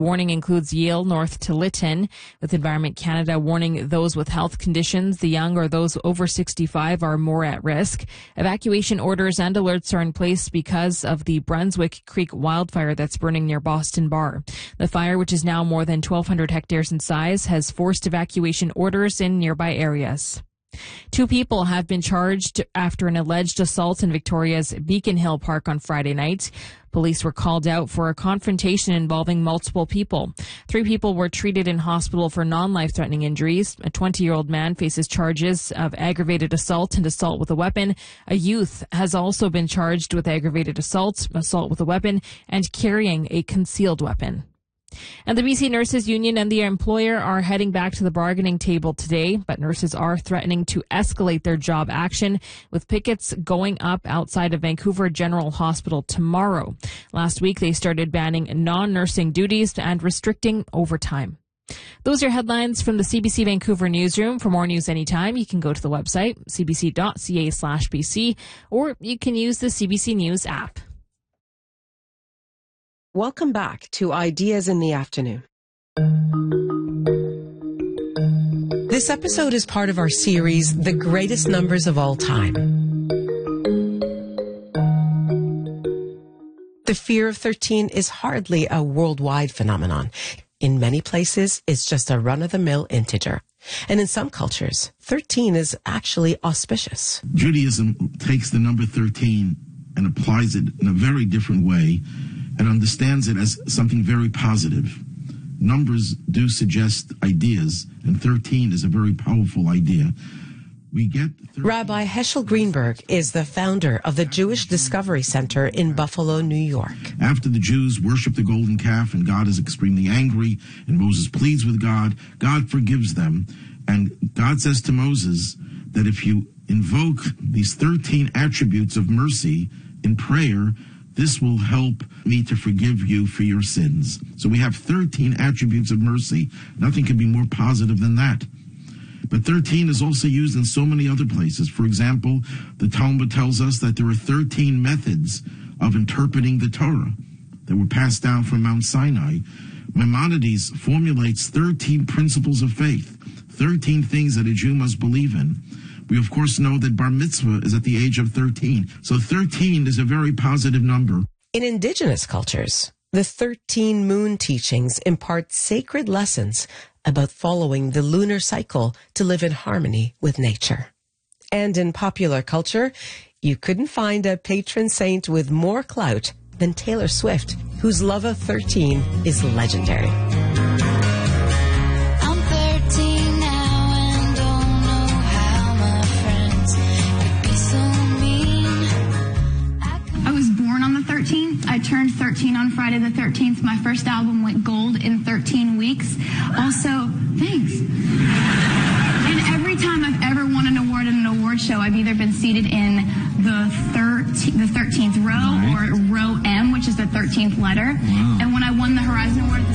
Warning includes Yale north to Lytton, with Environment Canada warning those with health conditions, the young or those over 65 are more at risk. Evacuation orders and alerts are in place because of the Brunswick Creek wildfire that's burning near Boston Bar. The fire, which is now more than 1,200 hectares in size, has forced evacuation orders in nearby areas. 2 people have been charged after an alleged assault in Victoria's Beacon Hill Park on Friday night. Police were called out for a confrontation involving multiple people. 3 people were treated in hospital for non-life-threatening injuries. A 20-year-old man faces charges of aggravated assault and assault with a weapon. A youth has also been charged with aggravated assault with a weapon, and carrying a concealed weapon. And the BC Nurses Union and the employer are heading back to the bargaining table today, but nurses are threatening to escalate their job action, with pickets going up outside of Vancouver General Hospital tomorrow. Last week, they started banning non-nursing duties and restricting overtime. Those are headlines from the CBC Vancouver newsroom. For more news anytime, you can go to the website, cbc.ca/BC, or you can use the CBC News app. Welcome back to Ideas in the Afternoon. This episode is part of our series, The Greatest Numbers of All Time. The fear of 13 is hardly a worldwide phenomenon. In many places, it's just a run-of-the-mill integer. And in some cultures, 13 is actually auspicious. Judaism takes the number 13 and applies it in a very different way, and understands it as something very positive. Numbers do suggest ideas, and 13 is a very powerful idea. Rabbi Heschel Greenberg is the founder of the Jewish Discovery Center in Buffalo, New York. After the Jews worship the golden calf and God is extremely angry, and Moses pleads with God, God forgives them. And God says to Moses that if you invoke these 13 attributes of mercy in prayer, this will help me to forgive you for your sins. So we have 13 attributes of mercy. Nothing could be more positive than that. But 13 is also used in so many other places. For example, the Talmud tells us that there are 13 methods of interpreting the Torah that were passed down from Mount Sinai. Maimonides formulates 13 principles of faith, 13 things that a Jew must believe in. We, of course, know that bar mitzvah is at the age of 13. So 13 is a very positive number. In indigenous cultures, the 13 moon teachings impart sacred lessons about following the lunar cycle to live in harmony with nature. And in popular culture, you couldn't find a patron saint with more clout than Taylor Swift, whose love of 13 is legendary. I turned 13 on Friday the 13th. My first album went gold in 13 weeks. Also, thanks. And every time I've ever won an award at an award show, I've either been seated in the 13th row or row M, which is the 13th letter. Wow. And when I won the Horizon Award